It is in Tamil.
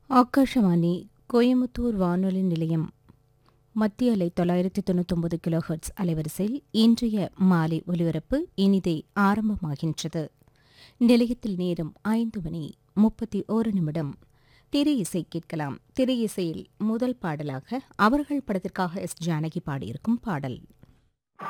ஆகாஷவாணி கோயமுத்தூர் வானொலி நிலையம் மத்திய அலை 999 கிலோஹெர்ட்ஸ் அலைவரிசையில் இன்றைய மாலை ஒலிபரப்பு இனிதே ஆரம்பமாகின்றது. நிலையத்தில் நேரம் 5:31. திரை இசை கேட்கலாம். திரை இசையில் முதல் பாடலாக அவர்கள் படத்திற்காக எஸ். ஜானகி பாடியிருக்கும் பாடல்.